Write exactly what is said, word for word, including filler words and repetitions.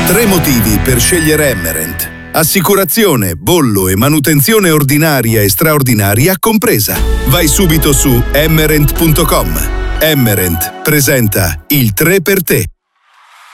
Tre motivi per scegliere Emerent. Assicurazione, bollo e manutenzione ordinaria e straordinaria compresa. Vai subito su emerent punto com. Emerent presenta il tre per te.